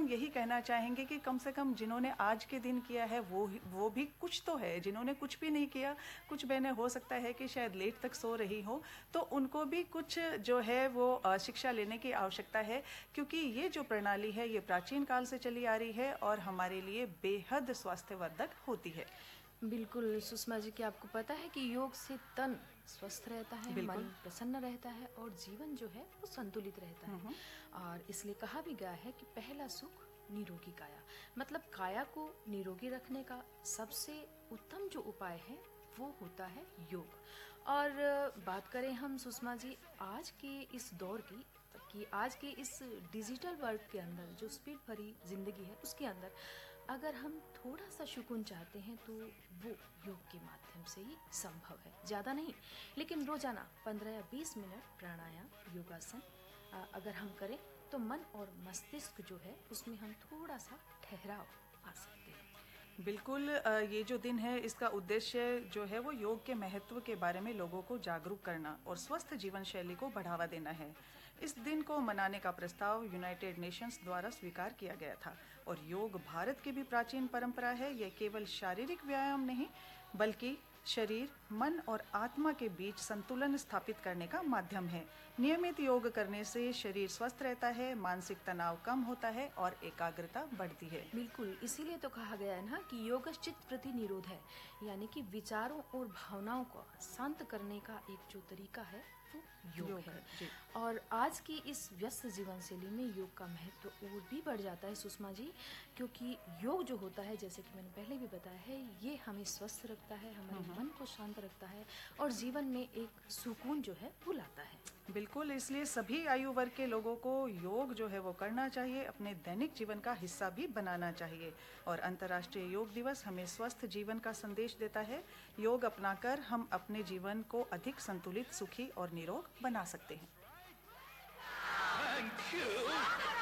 हम यही कहना चाहेंगे कि कम से कम जिन्होंने आज के दिन किया है वो भी कुछ तो है। जिन्होंने कुछ भी नहीं किया, कुछ बहनें हो सकता है कि शायद लेट तक सो रही हो, तो उनको भी कुछ जो है वो शिक्षा लेने की आवश्यकता है, क्योंकि ये जो प्रणाली है ये प्राचीन काल से चली आ रही है और हमारे लिए बेहद स्वास्थ्यवर्धक होती है। बिल्कुल सुषमा जी, क्या आपको पता है कि योग से तन स्वस्थ रहता है, मन बिल्कुल। प्रसन्न रहता है और जीवन जो है वो संतुलित रहता है। और इसलिए कहा भी गया है कि पहला सुख निरोगी काया, मतलब काया को निरोगी रखने का सबसे उत्तम जो उपाय है वो होता है योग। और बात करें हम सुषमा जी आज के इस दौर की, कि आज के इस डिजिटल वर्ल्ड के अंदर जो स्पीड भरी जिंदगी है उसके अंदर अगर हम थोड़ा सा सुकून चाहते हैं तो वो योग के माध्यम से ही संभव है। ज़्यादा नहीं, लेकिन रोजाना 15 या 20 मिनट प्राणायाम योगासन अगर हम करें तो मन और मस्तिष्क जो है उसमें हम थोड़ा सा ठहराव आ सकते हैं। बिल्कुल। ये जो दिन है इसका उद्देश्य जो है वो योग के महत्व के बारे में लोगों को जागरूक करना और स्वस्थ जीवन शैली को बढ़ावा देना है। इस दिन को मनाने का प्रस्ताव यूनाइटेड नेशंस द्वारा स्वीकार किया गया था और योग भारत की भी प्राचीन परंपरा है। यह केवल शारीरिक व्यायाम नहीं बल्कि शरीर, मन और आत्मा के बीच संतुलन स्थापित करने का माध्यम है। नियमित योग करने से शरीर स्वस्थ रहता है, मानसिक तनाव कम होता है और एकाग्रता बढ़ती है। बिल्कुल, इसीलिए तो कहा गया है ना कि योग चित्त प्रति निरोध है, यानी कि विचारों और भावनाओं को शांत करने का एक जो तरीका है वो योग है। जी। और आज की इस व्यस्त जीवन शैली में योग का महत्व और भी बढ़ जाता है सुषमा जी, क्योंकि योग जो होता है जैसे कि मैंने पहले भी बताया है, ये हमें स्वस्थ रखता है, हमारे मन को शांत रखता है और जीवन में एक सुकून जो है वो लाता है। बिल्कुल, इसलिए सभी आयु वर्ग के लोगों को योग जो है वो करना चाहिए, अपने दैनिक जीवन का हिस्सा भी बनाना चाहिए। और अंतर्राष्ट्रीय योग दिवस हमें स्वस्थ जीवन का संदेश देता है। योग अपनाकर हम अपने जीवन को अधिक संतुलित, सुखी और निरोग बना सकते हैं। Thank you.